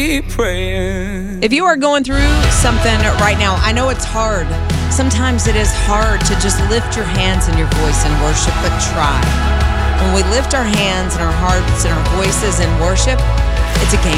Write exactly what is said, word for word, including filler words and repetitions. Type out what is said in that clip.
keep praying. If you are going through something right now, I know it's hard. Sometimes it is hard to just lift your hands and your voice in worship, but try. When we lift our hands and our hearts and our voices in worship, it's a game